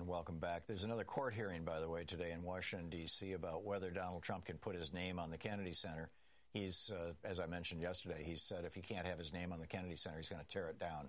And welcome back. There's another court hearing, by the way, today in Washington, D.C. about whether Donald Trump can put his name on the Kennedy Center. He's, as I mentioned yesterday, he said if he can't have his name on the Kennedy Center, he's going to tear it down.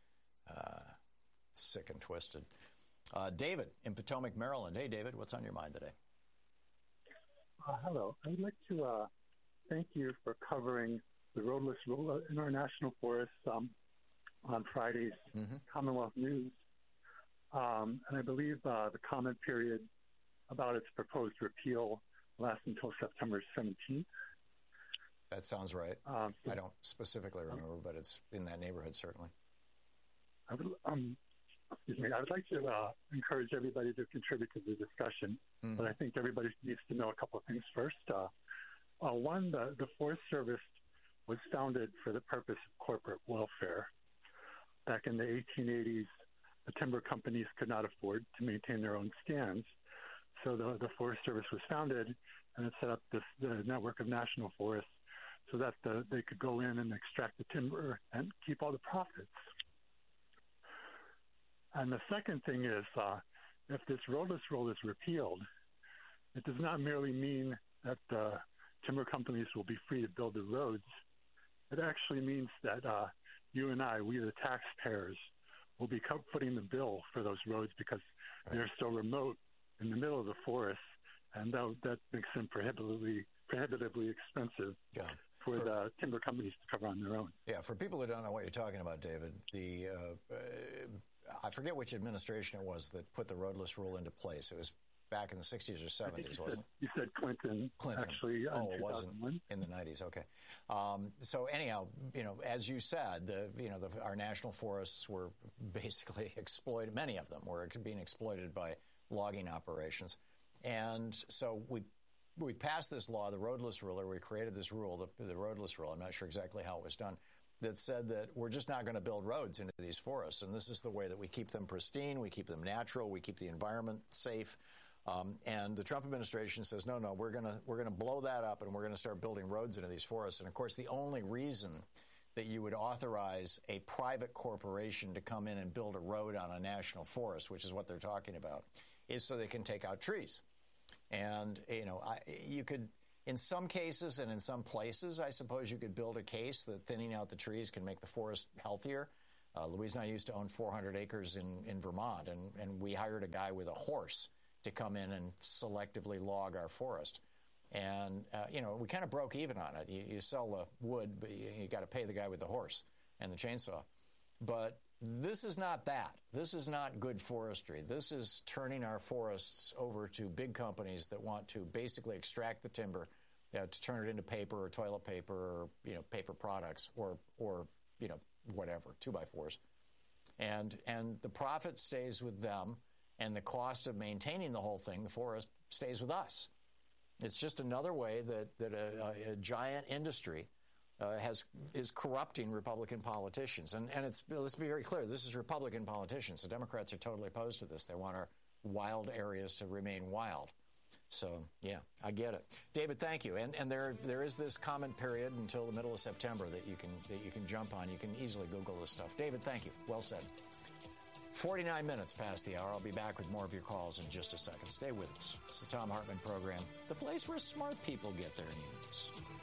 Sick and twisted. David in Potomac, Maryland. Hey, David, what's on your mind today? Hello. I'd like to thank you for covering the roadless rule in our national forests on Friday's Commonwealth News. And I believe the comment period about its proposed repeal lasts until September 17th. That sounds right. I don't specifically remember, but it's in that neighborhood, certainly. I would like to encourage everybody to contribute to the discussion, but I think everybody needs to know a couple of things first. One, the Forest Service was founded for the purpose of corporate welfare. Back in the 1880s, the timber companies could not afford to maintain their own stands, so the Forest Service was founded, and it set up the network of national forests so that they could go in and extract the timber and keep all the profits. And the second thing is, if this roadless rule is repealed, it does not merely mean that the timber companies will be free to build the roads. It actually means that you and I, we the taxpayers, will be footing the bill for those roads because they're so remote in the middle of the forest, and that makes them prohibitively expensive for the timber companies to cover on their own. Yeah, for people who don't know what you're talking about, David, I forget which administration it was that put the roadless rule into place. It was back in the 60s or 70s, wasn't it? You said Clinton. Actually, it wasn't in the 90s. Okay. So anyhow, as you said, our national forests were basically exploited. Many of them were being exploited by logging operations, and so we passed this law, the roadless rule, or we created this rule, the roadless rule. I'm not sure exactly how it was done, that said that we're just not going to build roads into these forests, and this is the way that we keep them pristine, we keep them natural, we keep the environment safe. And the Trump administration says, no, we're going to blow that up, and we're going to start building roads into these forests. And of course, the only reason that you would authorize a private corporation to come in and build a road on a national forest, which is what they're talking about, is so they can take out trees. And you could, in some cases and in some places, I suppose you could build a case that thinning out the trees can make the forest healthier. Louise and I used to own 400 acres in Vermont, and we hired a guy with a horse to come in and selectively log our forest. And, we kind of broke even on it. You sell the wood, but you got to pay the guy with the horse and the chainsaw. But this is not that. This is not good forestry. This is turning our forests over to big companies that want to basically extract the timber to turn it into paper or toilet paper or, paper products or whatever, 2x4s. And the profit stays with them, and the cost of maintaining the whole thing, the forest, stays with us. It's just another way that a giant industry is corrupting Republican politicians. And let's be very clear, this is Republican politicians. The Democrats are totally opposed to this. They want our wild areas to remain wild. So, yeah, I get it. David, thank you. And there is this comment period until the middle of September that you can jump on. You can easily Google this stuff. David, thank you. Well said. 49 minutes past the hour. I'll be back with more of your calls in just a second. Stay with us. It's the Thom Hartmann Program, the place where smart people get their news.